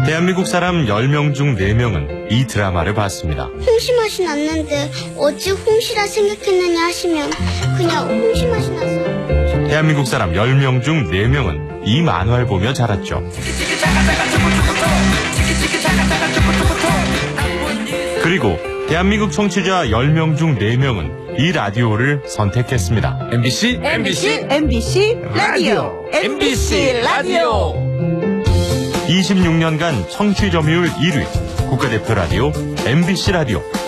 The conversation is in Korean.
대한민국 사람 10명 중 4명은 이 드라마를 봤습니다. 홍시 맛이 났는데 어찌 홍시라 생각했느냐 하시면 그냥 홍시 맛이 나서. 대한민국 사람 10명 중 4명은 이 만화를 보며 자랐죠. 그리고 대한민국 청취자 10명 중 4명은 이 라디오를 선택했습니다. MBC 라디오. MBC 라디오. 26년간 청취 점유율 1위 국가대표 라디오 MBC 라디오.